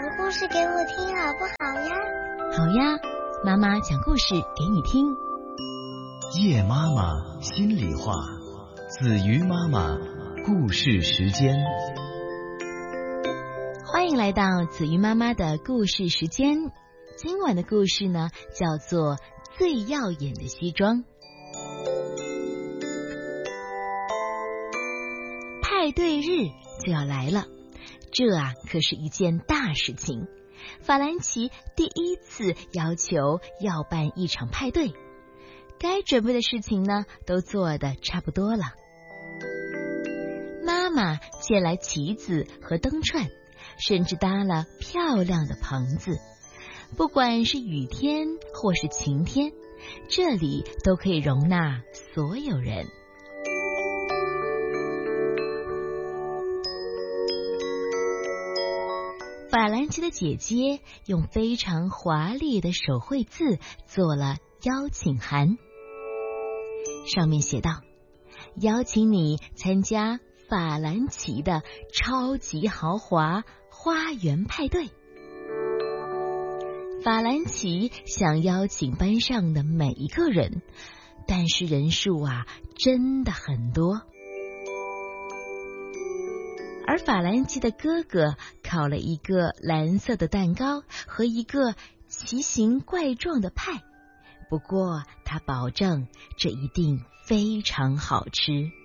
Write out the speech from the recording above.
个故事给我听好不好呀？ 好呀，妈妈讲故事给你听。 叶妈妈心里话，子瑜妈妈故事时间。 欢迎来到子瑜妈妈的故事时间。今晚的故事呢，叫做最耀眼的西装。派对日就要来了，这可是一件大事情。法兰奇第一次要求要办一场派对，该准备的事情呢，都做得差不多了。妈妈借来旗子和灯串，甚至搭了漂亮的棚子。不管是雨天或是晴天，这里都可以容纳所有人。法兰奇的姐姐用非常华丽的手绘字做了邀请函，上面写道：邀请你参加法兰奇的超级豪华花园派对。法兰奇想邀请班上的每一个人，但是人数真的很多。而法兰奇的哥哥烤了一个蓝色的蛋糕和一个奇形怪状的派，不过他保证这一定非常好吃。